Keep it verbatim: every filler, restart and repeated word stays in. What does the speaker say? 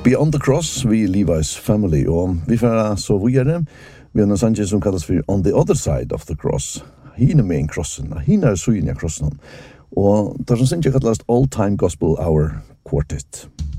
Beyond the Cross, vi Levi's Family, og vi får så videre. Vi har en sang som kalles for On the Other Side of the Cross. Hine med en krossen, hine er søyen av krossen. Og det som synes jeg kalles All Time Gospel Hour Quartet.